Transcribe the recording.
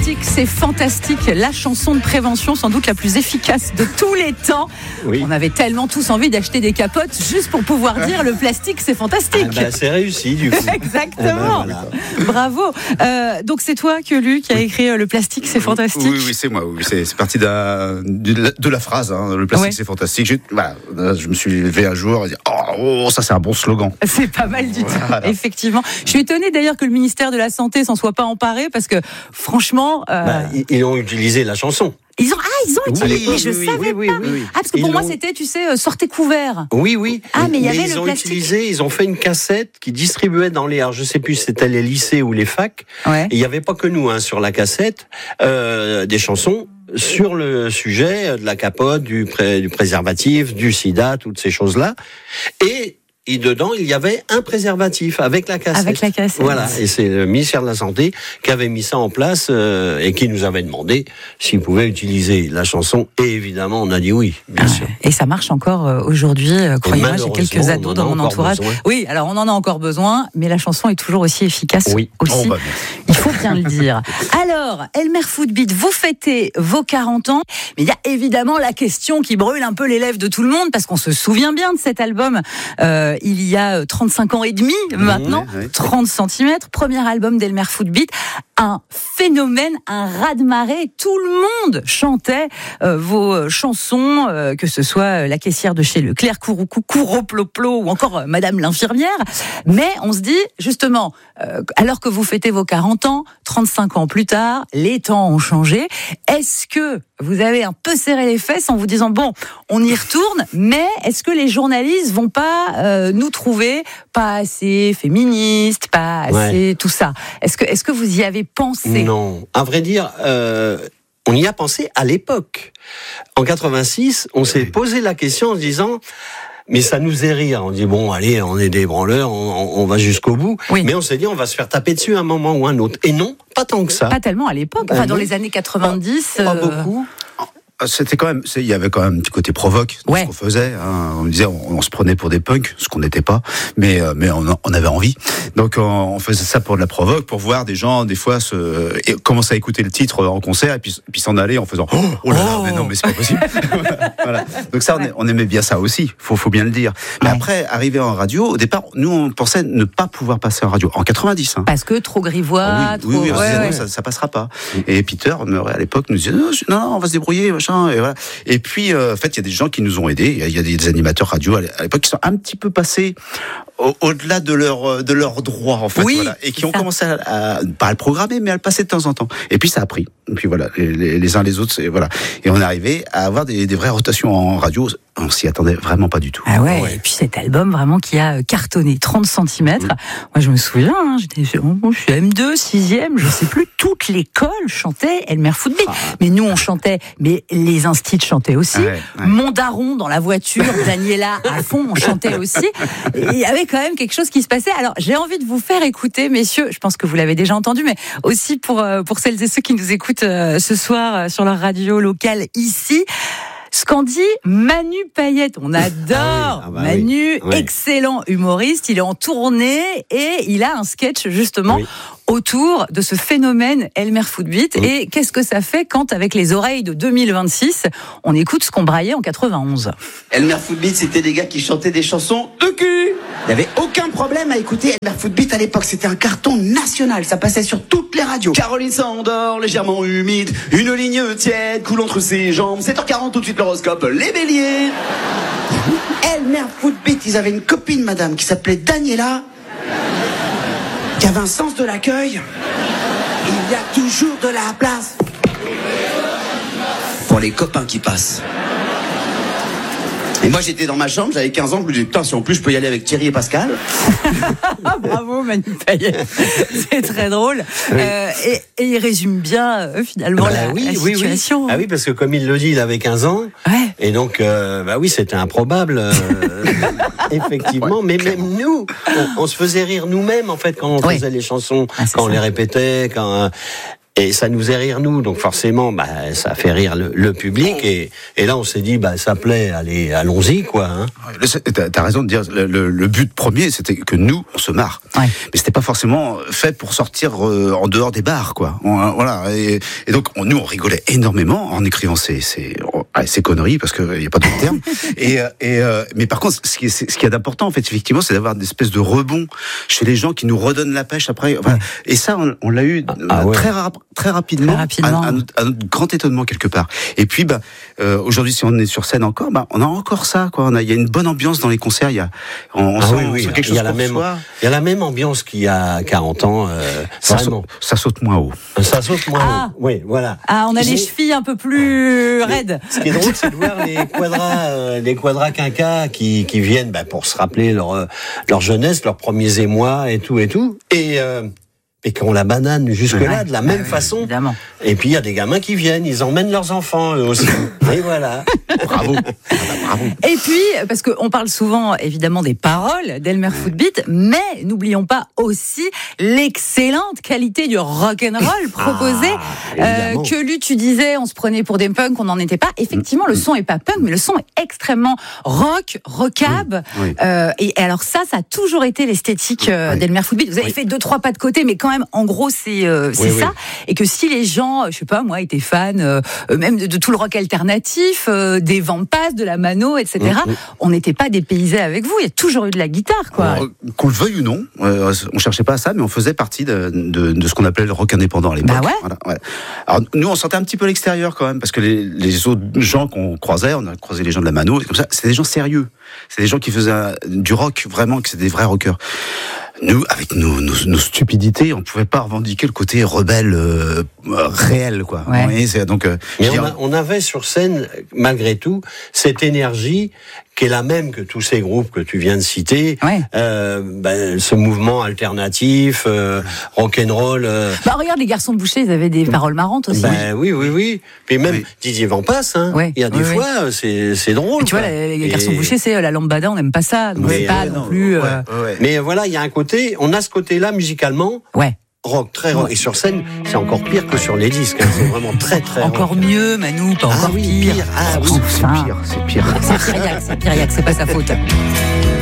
plastique, c'est fantastique. La chanson de prévention, sans doute la plus efficace de tous les temps. Oui. On avait tellement tous envie d'acheter des capotes juste pour pouvoir dire le plastique, c'est fantastique. C'est réussi, du coup. Exactement. Voilà. Bravo. Donc, c'est toi, Quelu, qui a écrit le plastique, c'est fantastique. Oui, c'est moi. Oui. C'est parti de la phrase. Le plastique, c'est fantastique. Je me suis levé un jour et dit ça, c'est un bon slogan. C'est pas mal du tout, effectivement. Je suis étonnée d'ailleurs que le ministère de la Santé s'en soit pas emparé parce que franchement... Ils ont utilisé la chanson. Ils ont utilisé, mais je savais pas. Oui. Parce que pour moi, c'était, sortez couverts. Oui. Mais il y avait ils le ont plastique. ils ont fait une cassette qui distribuait dans les, je sais plus si c'était les lycées ou les facs. Ouais. Et il n'y avait pas que nous, sur la cassette, des chansons sur le sujet de la capote, du préservatif, du sida, toutes ces choses-là. Et dedans, il y avait un préservatif avec la cassette. Avec la cassette. Voilà. Et c'est le ministère de la Santé qui avait mis ça en place et qui nous avait demandé s'il pouvait utiliser la chanson. Et évidemment, on a dit oui, bien sûr. Et ça marche encore aujourd'hui. Croyez-moi, j'ai quelques ados dans mon entourage. Besoin. Oui, alors on en a encore besoin, mais la chanson est toujours aussi efficace. Oui. Aussi. Il faut bien le dire. Alors, Elmer Footbeat, vous fêtez vos 40 ans, mais il y a évidemment la question qui brûle un peu les lèvres de tout le monde, parce qu'on se souvient bien de cet album. Il y a 35 ans et demi maintenant, 30 cm, premier album d'Elmer Footbeat, un phénomène, un raz-de-marée, tout le monde chantait vos chansons, que ce soit la caissière de chez Leclerc, Couroucou, ou encore Madame l'infirmière, mais on se dit justement, alors que vous fêtez vos 40 ans, 35 ans plus tard, les temps ont changé, est-ce que vous avez un peu serré les fesses en vous disant bon, on y retourne, mais est-ce que les journalistes vont pas nous trouver pas assez féministes, pas assez tout ça? Est-ce que vous y avez pensé? Non, à vrai dire, on y a pensé à l'époque. En 86, on s'est posé la question en se disant. Mais ça nous faisait rire. On dit bon, allez, on est des branleurs, on va jusqu'au bout. Oui. Mais on s'est dit, on va se faire taper dessus à un moment ou un autre. Et non, pas tant que ça. Pas tellement à l'époque. Enfin, dans les années 90. Pas beaucoup. C'était quand même, il y avait quand même un petit côté provoque dans ce qu'on faisait. On disait, on se prenait pour des punks, ce qu'on n'était pas, mais on avait envie. Donc on faisait ça pour de la provoque, pour voir des gens des fois commencer à écouter le titre en concert et puis s'en aller en faisant oh là là, mais non, mais c'est pas possible. Voilà. Donc ça, on aimait bien ça aussi. Faut bien le dire. Mais après, arrivé en radio, au départ, nous on pensait ne pas pouvoir passer en radio en 90. Parce que trop grivois. Oui, ça passera pas. Et Peter à l'époque nous disait non, on va se débrouiller, machin. Et voilà. Et puis, en fait, il y a des gens qui nous ont aidés. Il y a des animateurs radio à l'époque qui sont un petit peu passés au-delà de leurs droits, en fait. Voilà. Et qui ont commencé à pas à le programmer, mais à le passer de temps en temps. Et puis, ça a pris. Et puis voilà, les uns les autres, voilà. Et on est arrivé à avoir des vraies rotations en radio. On s'y attendait vraiment pas du tout. Ah ouais. Et puis cet album vraiment qui a cartonné 30 cm. Moi je me souviens, je suis M2, 6e, je sais plus, toute l'école chantait Elmer Footbeat. Mais nous on chantait, mais les instits chantaient aussi. Mon daron dans la voiture, Daniela à fond, on chantait aussi. Et il y avait quand même quelque chose qui se passait. Alors j'ai envie de vous faire écouter, messieurs, je pense que vous l'avez déjà entendu, mais aussi pour celles et ceux qui nous écoutent ce soir sur leur radio locale ici. Ce qu'en dit Manu Payette, on adore Manu, excellent humoriste, il est en tournée et il a un sketch justement autour de ce phénomène Elmer Footbeat. Et qu'est-ce que ça fait quand, avec les oreilles de 2026, on écoute ce qu'on braillait en 91. Elmer Footbeat, c'était des gars qui chantaient des chansons de cul. Il n'y avait aucun problème à écouter Elmer Footbeat à l'époque. C'était un carton national. Ça passait sur toutes les radios. Caroline s'endort, légèrement humide. Une ligne tiède coule entre ses jambes. 7h40, tout de suite l'horoscope. Les béliers. Elmer Footbeat, ils avaient une copine, madame, qui s'appelait Daniela, qui avait un sens de l'accueil. Il y a toujours de la place pour les copains qui passent. Et moi j'étais dans ma chambre, j'avais 15 ans, je me disais putain, si en plus je peux y aller avec Thierry et Pascal. Bravo Manu Payette, c'est très drôle. Et il résume bien finalement la situation. Ah oui, parce que comme il le dit, il avait 15 ans. Et donc, c'était improbable. Effectivement, mais même nous, on se faisait rire nous-mêmes en fait quand on faisait les chansons, quand on les répétait, Et ça nous fait rire nous, donc forcément, ça fait rire le public. Et là, on s'est dit, ça plaît, allons-y, quoi. Hein. T'as raison de dire, le but premier, c'était que nous, on se marre. Ouais. Mais c'était pas forcément fait pour sortir en dehors des bars, quoi. Voilà. Et donc, nous, on rigolait énormément en écrivant ces conneries, parce qu'il n'y a pas d'autre terme. Mais par contre, ce qui est d'important, en fait, effectivement, c'est d'avoir une espèce de rebond chez les gens qui nous redonnent la pêche après. Enfin, et ça, on l'a eu très rapidement. À notre grand étonnement quelque part. Et puis, aujourd'hui, si on est sur scène encore, on a encore ça, quoi. Il y a une bonne ambiance dans les concerts. On sent quelque chose. Il y a la même ambiance qu'il y a 40 ans. Ça saute moins haut. Ça saute moins haut. Oui, voilà. On a les chevilles un peu plus raides. Ce qui est drôle, c'est de voir les quadras quinquas qui viennent pour se rappeler leur jeunesse, leurs premiers émois et tout. Et qu'on la banane jusque-là de la même façon. Évidemment. Et puis il y a des gamins qui viennent, ils emmènent leurs enfants eux aussi. Et voilà. Bravo. Et puis, parce qu'on parle souvent évidemment des paroles d'Elmer Footbeat, mais n'oublions pas aussi l'excellente qualité du rock'n'roll proposé. Que tu disais, on se prenait pour des punks, on n'en était pas. Effectivement, le son est pas punk, mais le son est extrêmement rockab. Oui. Et alors ça a toujours été l'esthétique d'Elmer Footbeat. Vous avez fait 2-3 pas de côté, mais quand même, en gros, c'est ça. Et que si les gens, je sais pas, moi, étaient fans même de tout le rock alternatif, des Vampas, de la Mano, etc., on n'était pas dépaysés avec vous. Il y a toujours eu de la guitare, quoi. Alors, qu'on le veuille ou non, on cherchait pas à ça, mais on faisait partie de ce qu'on appelait le rock indépendant à l'époque. Voilà. Alors, nous, on sentait un petit peu l'extérieur quand même, parce que les autres gens qu'on croisait, on a croisé les gens de la Mano, comme ça, c'était des gens sérieux. C'est des gens qui faisaient du rock, vraiment, que c'était des vrais rockers. Nous, avec nos stupidités, on pouvait pas revendiquer le côté rebelle réel, quoi. Ouais. Oui, donc. Mais on avait sur scène, malgré tout, cette énergie qui est la même que tous ces groupes que tu viens de citer. Ouais. Ce mouvement alternatif, rock'n'roll. Regarde les Garçons de Boucher, ils avaient des paroles marrantes aussi. Oui. Puis même Didier Vampas, il y a des fois, c'est drôle. Et tu vois, les Garçons de Boucher, c'est la lambada, on n'aime pas ça. Donc c'est pas non plus. Mais voilà, il y a un côté, on a ce côté-là musicalement. Ouais. Rock, très rock. Et sur scène, c'est encore pire que sur les disques. C'est vraiment très encore rock. Mieux, Manu, pas encore pire. C'est pire. C'est Piriac, c'est pas sa faute.